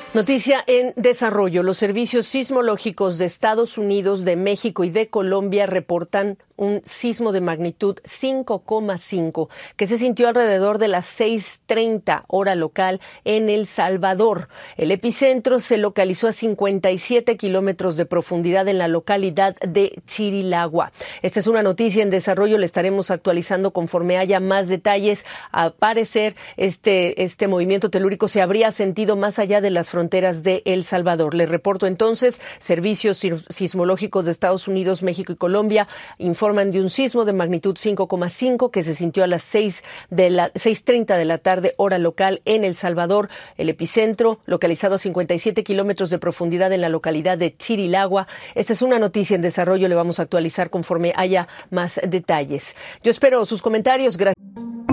Noticia en desarrollo. Los servicios sismológicos de Estados Unidos, de México y de Colombia reportan un sismo de magnitud 5,5 que se sintió alrededor de las 6:30 hora local en El Salvador. El epicentro se localizó a 57 kilómetros de profundidad en la localidad de Chirilagua. Esta es una noticia en desarrollo. Le estaremos actualizando conforme haya más detalles. Al parecer, este movimiento telúrico se habría sentido más allá de las fronteras de El Salvador. Les reporto entonces, servicios sismológicos de Estados Unidos, México y Colombia informan de un sismo de magnitud 5,5 que se sintió a las 6:30 de la tarde, hora local, en El Salvador. El epicentro, localizado a 57 kilómetros de profundidad en la localidad de Chirilagua. Esta es una noticia en desarrollo. Le vamos a actualizar conforme haya más detalles. Yo espero sus comentarios. Gracias.